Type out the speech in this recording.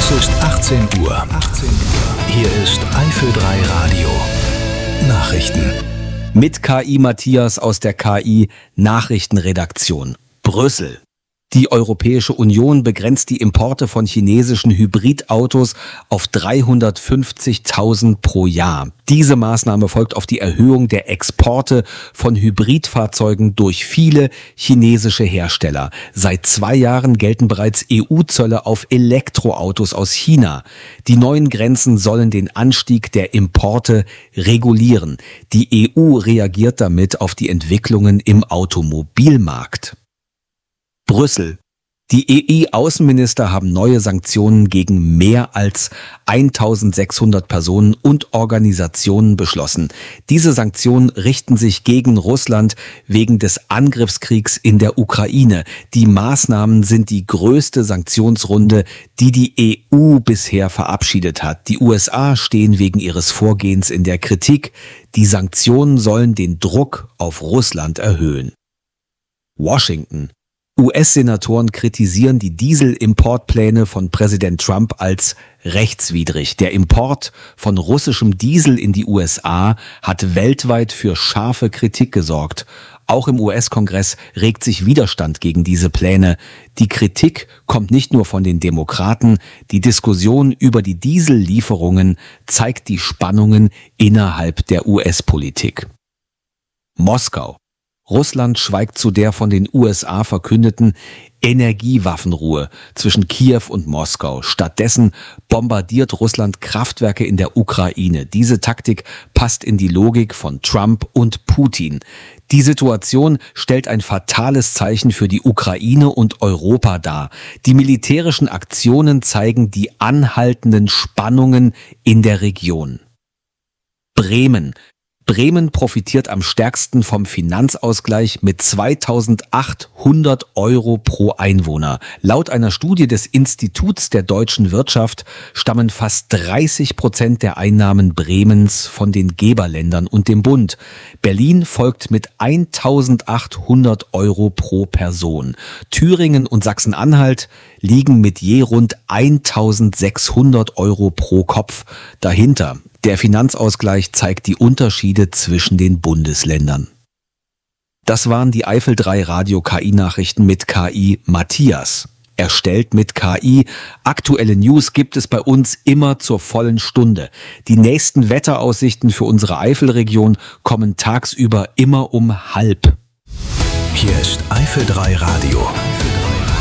Es ist 18 Uhr. Hier ist Eifel 3 Radio. Nachrichten. Mit KI Matthias aus der KI Nachrichtenredaktion. Brüssel. Die Europäische Union begrenzt die Importe von chinesischen Hybridautos auf 350.000 pro Jahr. Diese Maßnahme folgt auf die Erhöhung der Exporte von Hybridfahrzeugen durch viele chinesische Hersteller. Seit 2 Jahren gelten bereits EU-Zölle auf Elektroautos aus China. Die neuen Grenzen sollen den Anstieg der Importe regulieren. Die EU reagiert damit auf die Entwicklungen im Automobilmarkt. Brüssel. Die EU-Außenminister haben neue Sanktionen gegen mehr als 1600 Personen und Organisationen beschlossen. Diese Sanktionen richten sich gegen Russland wegen des Angriffskriegs in der Ukraine. Die Maßnahmen sind die größte Sanktionsrunde, die die EU bisher verabschiedet hat. Die USA stehen wegen ihres Vorgehens in der Kritik. Die Sanktionen sollen den Druck auf Russland erhöhen. Washington. US-Senatoren kritisieren die Diesel-Importpläne von Präsident Trump als rechtswidrig. Der Import von russischem Diesel in die USA hat weltweit für scharfe Kritik gesorgt. Auch im US-Kongress regt sich Widerstand gegen diese Pläne. Die Kritik kommt nicht nur von den Demokraten. Die Diskussion über die Diesellieferungen zeigt die Spannungen innerhalb der US-Politik. Moskau. Russland schweigt zu der von den USA verkündeten Energiewaffenruhe zwischen Kiew und Moskau. Stattdessen bombardiert Russland Kraftwerke in der Ukraine. Diese Taktik passt in die Logik von Trump und Putin. Die Situation stellt ein fatales Zeichen für die Ukraine und Europa dar. Die militärischen Aktionen zeigen die anhaltenden Spannungen in der Region. Bremen. Bremen profitiert am stärksten vom Finanzausgleich mit 2.800 € pro Einwohner. Laut einer Studie des Instituts der deutschen Wirtschaft stammen fast 30% der Einnahmen Bremens von den Geberländern und dem Bund. Berlin folgt mit 1.800 € pro Person. Thüringen und Sachsen-Anhalt liegen mit je rund 1.600 € pro Kopf. Dahinter der Finanzausgleich zeigt die Unterschiede zwischen den Bundesländern. Das waren die Eifel 3 Radio KI-Nachrichten mit KI Matthias. Erstellt mit KI. Aktuelle News gibt es bei uns immer zur vollen Stunde. Die nächsten Wetteraussichten für unsere Eifelregion kommen tagsüber immer um 12:30. Hier ist Eifel 3 Radio.